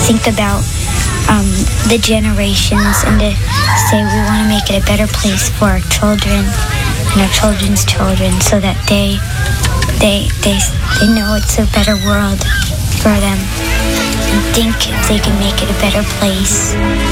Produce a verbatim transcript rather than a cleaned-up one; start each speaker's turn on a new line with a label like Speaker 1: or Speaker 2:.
Speaker 1: think about um, the generations and to say we want to make it a better place for our children and our children's children, so that they they they they know it's a better world for them and think if they can make it a better place.